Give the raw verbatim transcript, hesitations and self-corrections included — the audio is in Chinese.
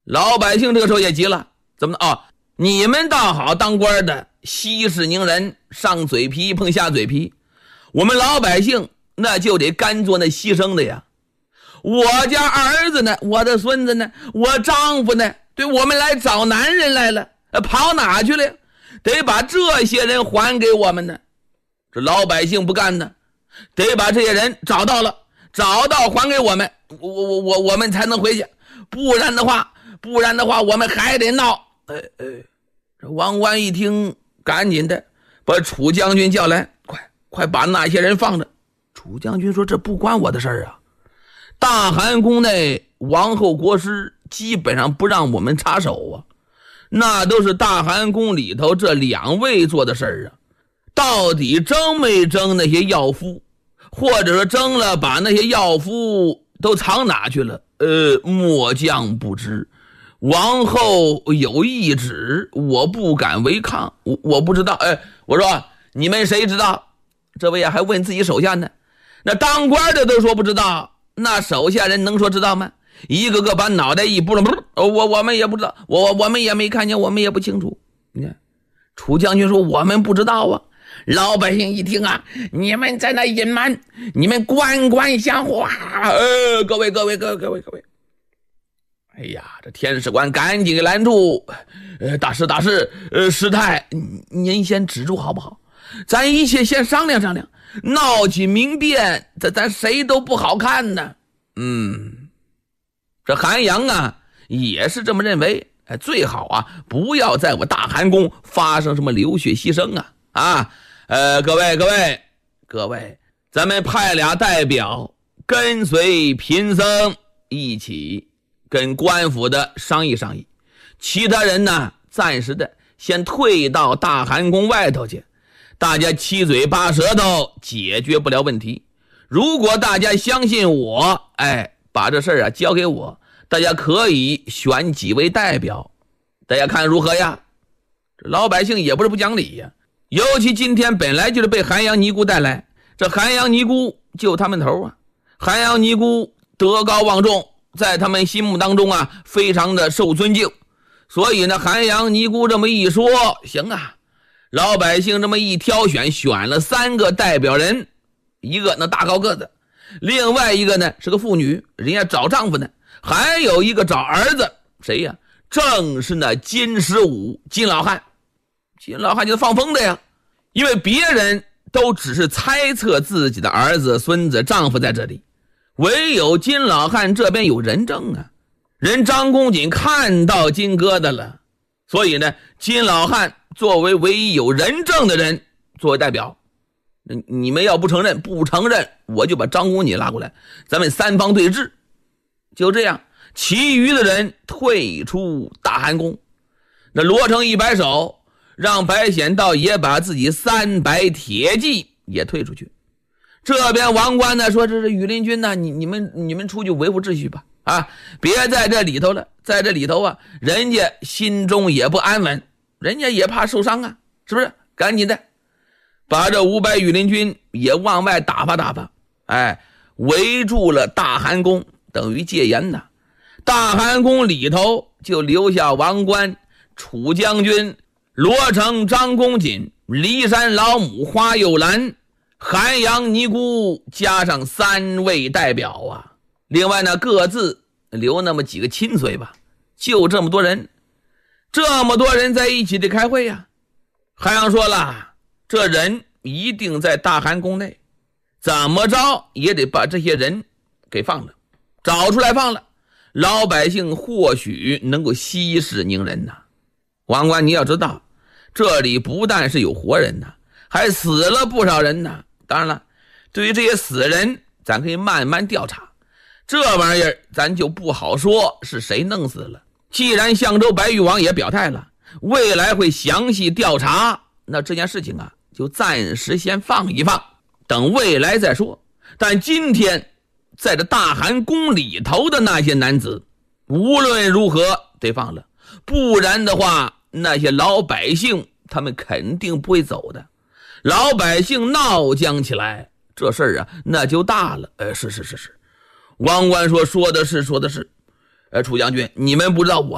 老百姓这个时候也急了，怎么啊？你们倒好当官的，息事宁人，上嘴皮碰下嘴皮，我们老百姓那就得干做那牺牲的呀。我家儿子呢，我的孙子呢，我丈夫呢，对，我们来找男人来了，跑哪去了？得把这些人还给我们呢。这老百姓不干呢，得把这些人找到了，找到还给我们，我我我我们才能回去，不然的话，不然的话我们还得闹。哎哎，这王冠一听，赶紧的把楚将军叫来，快快把那些人放着。楚将军说：“这不关我的事儿啊，大汗宫内王后国师基本上不让我们插手啊，那都是大汗宫里头这两位做的事儿啊。到底征没征那些药夫，或者说征了把那些药夫都藏哪去了？呃，末将不知。王后有懿旨，我不敢违抗，我我不知道。哎，我说你们谁知道？这位啊还问自己手下呢。那当官的都说不知道，那手下人能说知道吗？一个个把脑袋一拨了，我我们也不知道，我我们也没看见，我们也不清楚。你看，楚将军说我们不知道啊。老百姓一听啊，你们在那隐瞒，你们官官相护啊！呃，各位各位各位各位各位。哎呀，这天使官赶紧给拦住，呃，大师大师，呃，师太，您先止住好不好？咱一切先商量商量，闹起民变，咱咱谁都不好看呢。嗯，这韩阳啊也是这么认为，哎，最好啊不要在我大汗宫发生什么流血牺牲啊啊！呃，各位各位各位，咱们派俩代表跟随贫僧一起跟官府的商议商议，其他人呢暂时的先退到大汗宫外头去，大家七嘴八舌头解决不了问题。如果大家相信我，哎，把这事儿啊交给我，大家可以选几位代表，大家看如何呀？这老百姓也不是不讲理呀，尤其今天本来就是被韩阳尼姑带来，这韩阳尼姑就他们头啊，韩阳尼姑德高望重，在他们心目当中啊非常的受尊敬，所以呢韩阳尼姑这么一说，行啊，老百姓这么一挑选，选了三个代表人，一个那大高个子，另外一个呢是个妇女，人家找丈夫呢，还有一个找儿子，谁呀？正是那金十五金老汉。金老汉就是放风的呀，因为别人都只是猜测自己的儿子孙子丈夫在这里，唯有金老汉这边有人证啊，人张公瑾看到金疙瘩了，所以呢金老汉作为唯一有人证的人作为代表，你们要不承认不承认，我就把张公瑾拉过来，咱们三方对峙。就这样，其余的人退出大汗宫。那罗成一摆手，让白显道也把自己三百铁骑也退出去。这边王冠呢说，这是羽林军呢，你你们你们出去维护秩序吧，啊，别在这里头了，在这里头啊，人家心中也不安稳，人家也怕受伤啊，是不是？赶紧的把这五百羽林军也往外打发打发，哎，围住了大汗宫，等于戒严呐。大汗宫里头就留下王冠、楚将军、罗成、张公瑾、骊山老母花又兰、韩阳尼姑，加上三位代表啊。另外呢，各自留那么几个亲随吧，就这么多人，这么多人在一起得开会呀。韩阳说了，这人一定在大汗宫内，怎么着也得把这些人给放了，找出来放了，老百姓或许能够息事宁人呐。王冠，你要知道，这里不但是有活人呐，还死了不少人呐。当然了，对于这些死人，咱可以慢慢调查，这玩意儿咱就不好说是谁弄死了。既然相州白玉王也表态了，未来会详细调查，那这件事情啊就暂时先放一放，等未来再说。但今天在这大汗宫里头的那些男子，无论如何得放了，不然的话那些老百姓他们肯定不会走的。老百姓闹僵起来，这事儿啊那就大了。呃，是是是是，王冠说说的是说的是，呃，楚将军，你们不知道我